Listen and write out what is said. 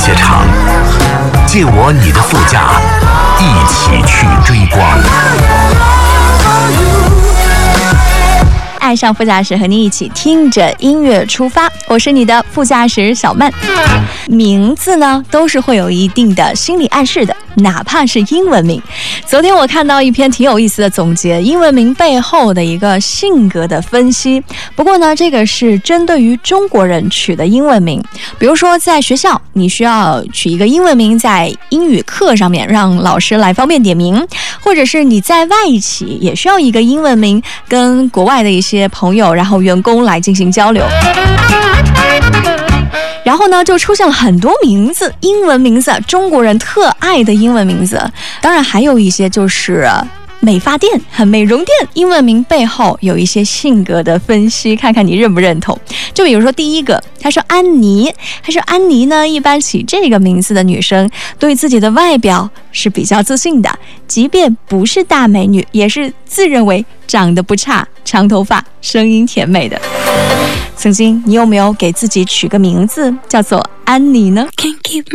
界长，借我你的副驾，一起去追光。 爱上副驾驶，和你一起听着音乐出发。我是你的副驾驶小曼。名字呢，都是会有一定的心理暗示的，哪怕是英文名。昨天我看到一篇挺有意思的总结，英文名背后的一个性格的分析。不过呢，这个是针对于中国人取的英文名。比如说在学校，你需要取一个英文名，在英语课上面让老师来方便点名，或者是你在外企也需要一个英文名，跟国外的一些朋友然后员工来进行交流。然后呢，就出现了很多名字，英文名字，中国人特爱的英文名字。当然还有一些就是美发店和美容店，英文名背后有一些性格的分析，看看你认不认同。就比如说第一个，他说安妮，呢，一般起这个名字的女生对自己的外表是比较自信的，即便不是大美女，也是自认为长得不差，长头发，声音甜美的。曾经你有没有给自己取个名字叫做安妮呢？